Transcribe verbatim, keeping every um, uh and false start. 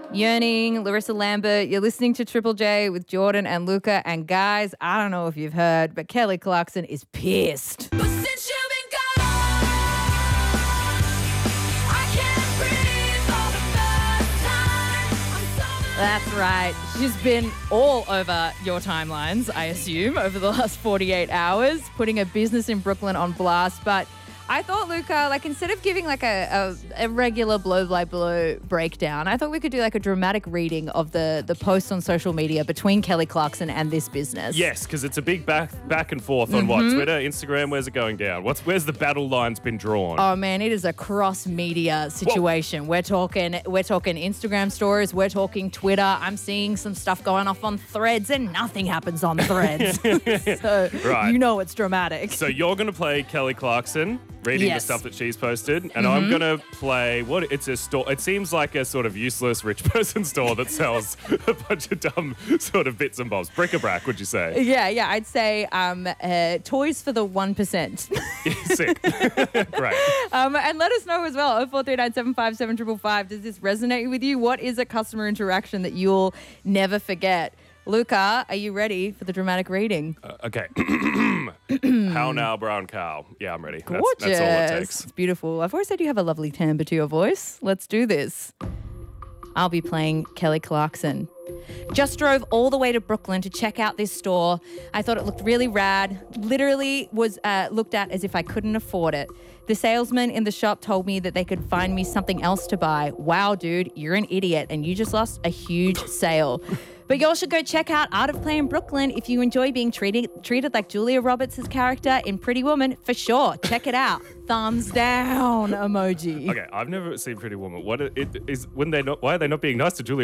Yearning, Larissa Lambert. You're listening to Triple J with Jordan and Luca. And guys, I don't know if you've heard, but Kelly Clarkson is pissed. But since you've been gone, I can't breathe for the first time. I'm so That's right. She's been all over your timelines, I assume, over the last forty-eight hours, putting a business in Brooklyn on blast. But I thought, Luca, like instead of giving like a, a, a regular blow by blow breakdown, I thought we could do like a dramatic reading of the, the posts on social media between Kelly Clarkson and this business. Yes, because it's a big back back and forth on what? Twitter, Instagram, where's it going down? What's Where's the battle lines been drawn? Oh man, it is a cross media situation. Whoa. We're talking we're talking Instagram stories, we're talking Twitter. I'm seeing some stuff going off on Threads and nothing happens on Threads. So Right. you know it's dramatic. So you're going to play Kelly Clarkson, reading Yes. the stuff that she's posted, and I'm going to play what it's a store. It seems like a sort of useless rich person store that sells a bunch of dumb sort of bits and bobs. Bric-a-brac, would you say? Yeah, yeah, I'd say um, uh, toys for the one percent. Sick. Great. Um, and let us know as well, oh four three nine seven five seven five five five. Does this resonate with you? What is a customer interaction that you'll never forget? Luca, are you ready for the dramatic reading? Uh, okay. How now, brown cow? Yeah, I'm ready. That's, Gorgeous. that's all it takes. It's beautiful. I've always said you have a lovely timbre to your voice. Let's do this. I'll be playing Kelly Clarkson. Just drove all the way to Brooklyn to check out this store. I thought it looked really rad. Literally was uh, looked at as if I couldn't afford it. The salesman in the shop told me that they could find me something else to buy. Wow, dude, you're an idiot and you just lost a huge sale. But y'all should go check out Art of Play in Brooklyn if you enjoy being treated treated like Julia Roberts' character in Pretty Woman. For sure, check it out. Thumbs down emoji. Okay, I've never seen Pretty Woman. What it, is? When they not? Why are they not being nice to Julia